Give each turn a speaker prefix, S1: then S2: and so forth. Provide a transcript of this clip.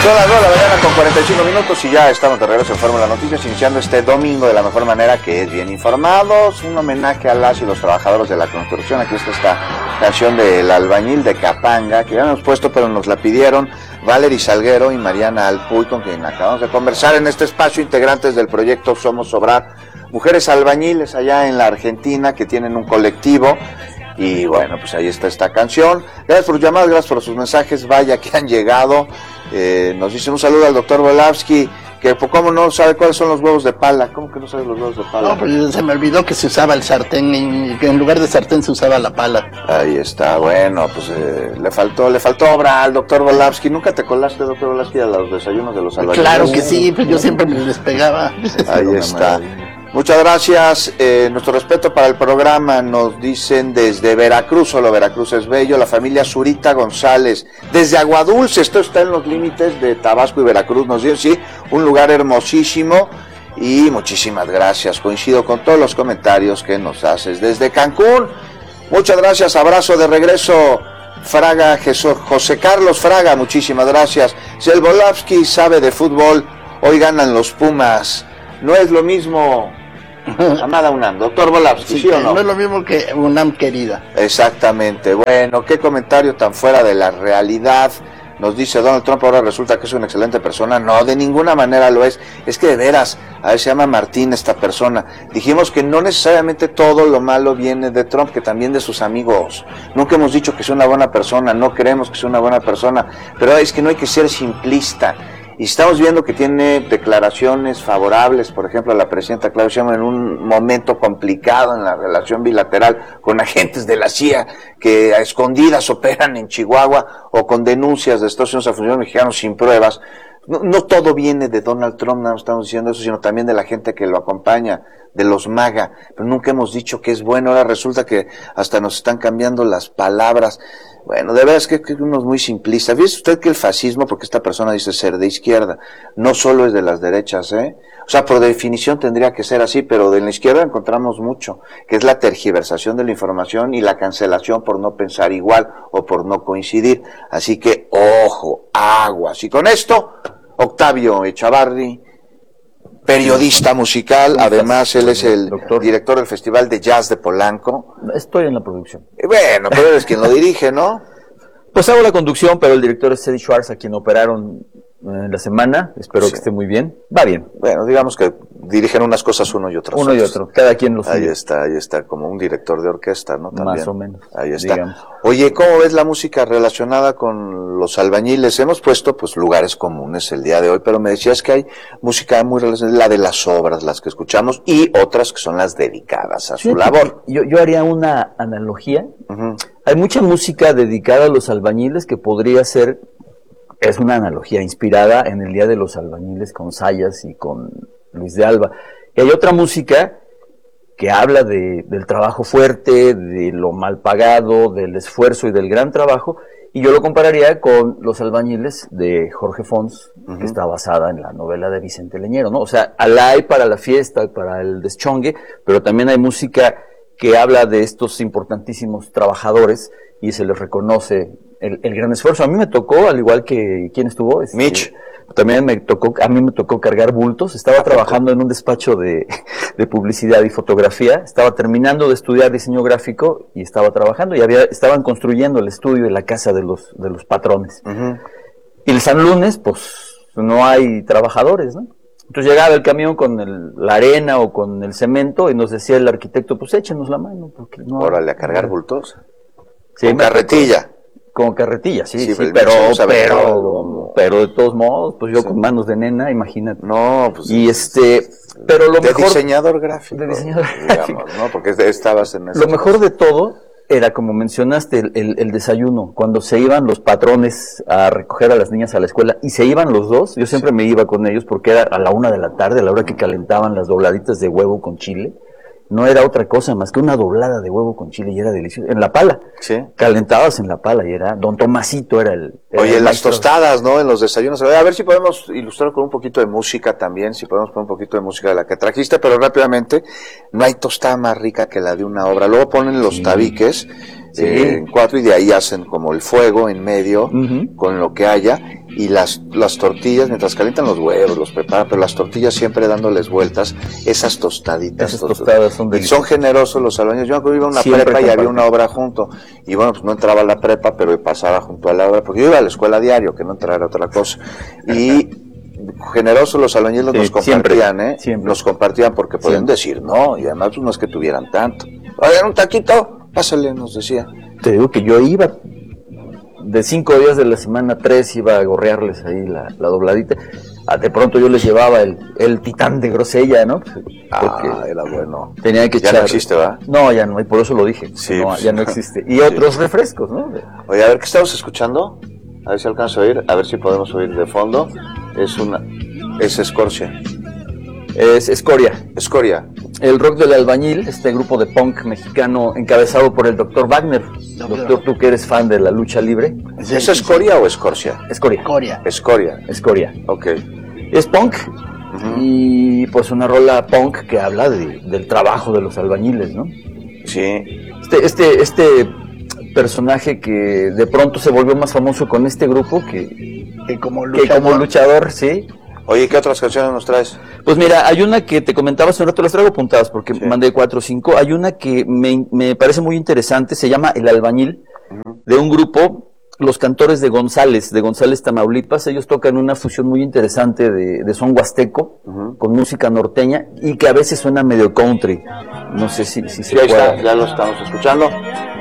S1: Son las 2 de la mañana con 45 minutos y ya estamos de regreso en Fórmula Noticias, iniciando este domingo de la mejor manera, que es bien informados. Un homenaje a las y los trabajadores de la construcción. Aquí está esta canción del albañil de Capanga, que ya hemos puesto, pero nos la pidieron Valery Salguero y Mariana Alpuy, con quien acabamos de conversar en este espacio, integrantes del proyecto Somos Obrar, mujeres albañiles allá en la Argentina, que tienen un colectivo. Y bueno, pues ahí está esta canción. Gracias por sus llamadas, gracias por sus mensajes, vaya que han llegado. Nos dice un saludo al doctor Volavsky, que ¿cómo no sabe cuáles son los huevos de pala? ¿Cócómo que no sabe los huevos de pala?
S2: No, pues se me olvidó que se usaba el sartén, y que en lugar de sartén se usaba la pala.
S1: Ahí está, bueno, pues le faltó obra al doctor Volavsky. ¿Nunca te colaste, doctor Volavsky, a los desayunos de los albañiles?
S2: Claro que sí, pues yo siempre me despegaba.
S1: Ahí está. Muchas gracias, nuestro respeto para el programa, nos dicen desde Veracruz, solo Veracruz es bello, la familia Zurita González, desde Aguadulce, esto está en los límites de Tabasco y Veracruz, nos dicen, sí, un lugar hermosísimo, y muchísimas gracias, coincido con todos los comentarios que nos haces. Desde Cancún, muchas gracias, abrazo de regreso, Fraga, José Carlos Fraga, muchísimas gracias. Si el Volavsky sabe de fútbol, hoy ganan los Pumas, no es lo mismo. Amada UNAM, doctor Volavsky, ¿sí o no?
S2: No es lo mismo que UNAM querida.
S1: Exactamente, bueno, qué comentario tan fuera de la realidad. Nos dice Donald Trump, ahora resulta que es una excelente persona. No, de ninguna manera lo es. Es que de veras, a ver, se llama Martín esta persona. Dijimos que no necesariamente todo lo malo viene de Trump, que también de sus amigos. Nunca hemos dicho que es una buena persona, no creemos que es una buena persona, pero es que no hay que ser simplista. Y estamos viendo que tiene declaraciones favorables, por ejemplo, a la presidenta Claudia Sheinbaum en un momento complicado en la relación bilateral con agentes de la CIA que a escondidas operan en Chihuahua, o con denuncias de Estados Unidos a funcionarios mexicanos sin pruebas. No todo viene de Donald Trump, no estamos diciendo eso, sino también de la gente que lo acompaña, de los MAGA, pero nunca hemos dicho que es bueno. Ahora resulta que hasta nos están cambiando las palabras. Bueno, de verdad es que uno es muy simplista. ¿Fíjese usted que el fascismo, porque esta persona dice ser de izquierda, no solo es de las derechas, O sea, por definición tendría que ser así, pero de la izquierda encontramos mucho, que es la tergiversación de la información y la cancelación por no pensar igual o por no coincidir. Así que, ojo, aguas. Y con esto, Octavio Echavarri, periodista musical, además él es el director del Festival de Jazz de Polanco.
S3: Estoy en la producción.
S1: Bueno, pero eres quien lo dirige, ¿no?
S3: Pues hago la conducción, pero el director es Eddie Schwartz, a quien operaron la semana. Espero que esté muy bien. Va bien.
S1: Bueno, digamos que dirigen unas cosas uno y otras.
S3: Uno y otro, cada quien lo
S1: suyo. Ahí está, como un director de orquesta, ¿no? También.
S3: Más o menos.
S1: Ahí está. Digamos. Oye, ¿cómo ves la música relacionada con los albañiles? Hemos puesto, pues, lugares comunes el día de hoy, pero me decías que hay música muy relacionada, la de las obras, las que escuchamos, y otras que son las dedicadas a su labor.
S3: Yo haría una analogía. Uh-huh. Hay mucha música dedicada a los albañiles que podría ser, es una analogía inspirada en el Día de los Albañiles con Sayas y con Luis de Alba. Y hay otra música que habla del trabajo fuerte, de lo mal pagado, del esfuerzo y del gran trabajo, y yo lo compararía con Los Albañiles de Jorge Fons, uh-huh, que está basada en la novela de Vicente Leñero, ¿no? O sea, hay para la fiesta, para el deschongue, pero también hay música que habla de estos importantísimos trabajadores y se les reconoce el gran esfuerzo. A mí me tocó, al igual que ¿quién estuvo?
S1: Mitch.
S3: También a mí me tocó cargar bultos. Estaba trabajando en un despacho de publicidad y fotografía. Estaba terminando de estudiar diseño gráfico y estaba trabajando, y estaban construyendo el estudio de la casa de los patrones. Uh-huh. Y el San Lunes, pues, no hay trabajadores, ¿no? Entonces llegaba el camión con la arena o con el cemento y nos decía el arquitecto, pues échenos la mano. Porque no.
S1: Órale, a cargar bultos. Sí, con carretilla.
S3: Con carretilla, sí, pero de todos modos, pues yo con manos de nena, imagínate.
S1: No, pues.
S3: Y pero lo mejor.
S1: Diseñador gráfico.
S3: De diseñador gráfico.
S1: Digamos, ¿no? Porque estabas en eso.
S3: Lo mejor de todo era, como mencionaste, el desayuno. Cuando se iban los patrones a recoger a las niñas a la escuela, y se iban los dos, yo siempre me iba con ellos porque era a la 1 de la tarde, a la hora que calentaban las dobladitas de huevo con chile. No era otra cosa más que una doblada de huevo con chile, y era delicioso. En la pala.
S1: Sí.
S3: Calentadas en la pala, y era Don Tomasito era el
S1: Oye, las tostadas, ¿no? En los desayunos. A ver si podemos ilustrar con un poquito de música también, si podemos poner un poquito de música de la que trajiste, pero rápidamente, no hay tostada más rica que la de una obra. Luego ponen los tabiques,
S3: Sí.
S1: En 4, y de ahí hacen como el fuego en medio, con lo que haya, y las tortillas, mientras calientan los huevos, los preparan, pero las tortillas siempre dándoles vueltas, esas tostaditas.
S3: Esas tostadas son
S1: y
S3: deliciosas.
S1: son generosos los albañiles. Yo me acuerdo, iba a una
S3: Siempre
S1: prepa y había
S3: comparten.
S1: una obra junto, y bueno, pues no entraba a la prepa, pero pasaba junto a la obra, porque yo iba a la escuela diario, que no entrara otra cosa, y generosos los albañiles nos compartían,
S3: siempre.
S1: Nos compartían porque podían decir no, y además pues, no es que tuvieran tanto. Oigan, un taquito, pásale, nos decía.
S3: Te digo que yo iba de 5 días de la semana, 3 iba a gorrearles ahí la dobladita. De pronto yo les llevaba el titán de grosella, ¿no? Porque
S1: Era bueno.
S3: tenía que
S1: Ya
S3: echar.
S1: no existe, ¿verdad?
S3: No, ya no, y por eso lo dije.
S1: Sí,
S3: No,
S1: pues.
S3: ya no existe. Y otros refrescos, ¿no?
S1: Oye, a ver, ¿qué estamos escuchando? A ver si alcanzo a oír, a ver si podemos oír de fondo. Es Escorcia.
S3: Es Escoria.
S1: Escoria.
S3: El rock del albañil, este grupo de punk mexicano encabezado por el Dr. Wagner. Doctor, tú que eres fan de la lucha libre.
S1: ¿Es Escoria o Escorcia?
S3: Escoria.
S2: Coria.
S1: Escoria.
S3: Escoria.
S1: Ok.
S3: Es punk y pues una rola punk que habla del trabajo de los albañiles, ¿no?
S1: Sí.
S3: Este personaje que de pronto se volvió más famoso con este grupo
S2: Que como
S3: que como luchador, sí.
S1: Oye, ¿qué otras canciones nos traes?
S3: Pues mira, hay una que te comentaba hace un rato, las traigo apuntadas porque
S1: Sí.
S3: mandé 4 o 5. Hay una que me parece muy interesante, se llama El Albañil, de un grupo, los Cantores de González, Tamaulipas. Ellos tocan una fusión muy interesante de son huasteco, con música norteña, y que a veces suena medio country. No sé si
S1: Sí,
S3: se
S1: ahí está,
S3: pueda.
S1: ya lo estamos escuchando.